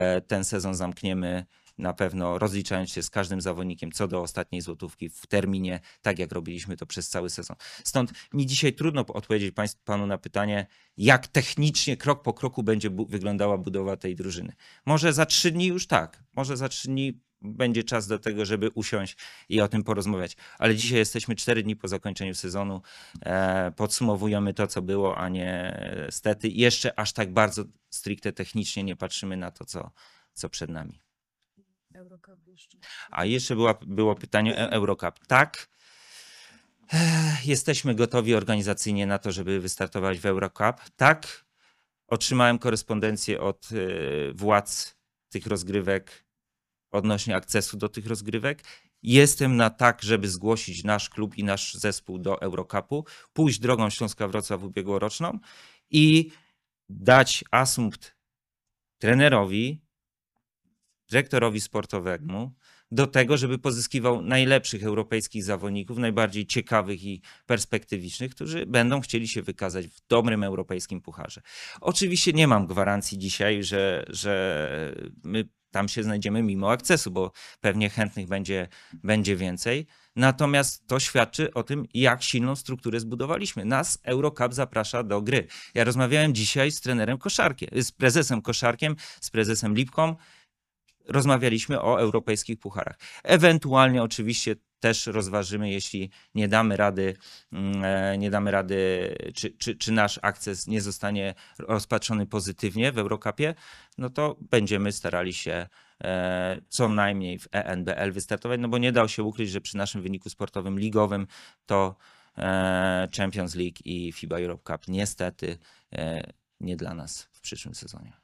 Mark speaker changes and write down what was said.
Speaker 1: ten sezon zamkniemy na pewno rozliczając się z każdym zawodnikiem co do ostatniej złotówki w terminie, tak jak robiliśmy to przez cały sezon. Stąd mi dzisiaj trudno odpowiedzieć panu na pytanie, jak technicznie krok po kroku będzie wyglądała budowa tej drużyny. Może za 3 dni już tak, może za 3 dni będzie czas do tego, żeby usiąść i o tym porozmawiać. Ale dzisiaj jesteśmy 4 dni po zakończeniu sezonu, podsumowujemy to, co było, a nie niestety jeszcze aż tak bardzo stricte technicznie nie patrzymy na to, co przed nami.
Speaker 2: Eurocup jeszcze.
Speaker 1: A jeszcze było pytanie o Eurocup. Tak, jesteśmy gotowi organizacyjnie na to, żeby wystartować w Eurocup. Tak, otrzymałem korespondencję od władz tych rozgrywek odnośnie akcesu do tych rozgrywek. Jestem na tak, żeby zgłosić nasz klub i nasz zespół do Eurocupu, pójść drogą Śląska Wrocław ubiegłoroczną i dać asumpt trenerowi, dyrektorowi sportowemu do tego, żeby pozyskiwał najlepszych europejskich zawodników, najbardziej ciekawych i perspektywicznych, którzy będą chcieli się wykazać w dobrym europejskim pucharze. Oczywiście nie mam gwarancji dzisiaj, że my tam się znajdziemy mimo akcesu, bo pewnie chętnych będzie więcej. Natomiast to świadczy o tym, jak silną strukturę zbudowaliśmy. Nas Eurocup zaprasza do gry. Ja rozmawiałem dzisiaj z trenerem Koszarkiem, z prezesem Koszarkiem, z prezesem Lipką. Rozmawialiśmy o europejskich pucharach. Ewentualnie oczywiście też rozważymy, jeśli nie damy rady, czy nasz akces nie zostanie rozpatrzony pozytywnie w Eurocupie, no to będziemy starali się co najmniej w ENBL wystartować, no bo nie dało się ukryć, że przy naszym wyniku sportowym ligowym to Champions League i FIBA Europe Cup niestety nie dla nas w przyszłym sezonie.